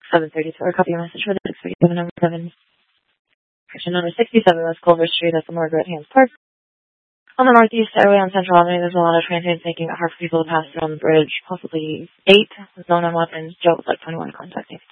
734. Copy your message for the next video. Number 7. Section number 67 West Culver Street. That's the Margaret Hans Park. On the Northeast Airway on Central Avenue, there's a lot of transients making it hard for people to pass through on the bridge. Possibly 8 with no known weapons. Joe was like 21 contacting.